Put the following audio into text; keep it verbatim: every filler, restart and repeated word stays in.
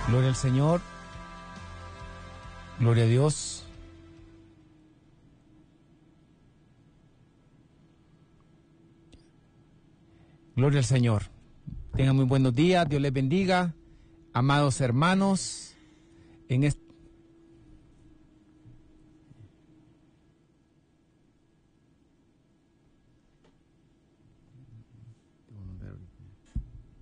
Gloria al Señor. Gloria a Dios. Gloria al Señor. Tengan muy buenos días. Dios les bendiga. Amados hermanos, en este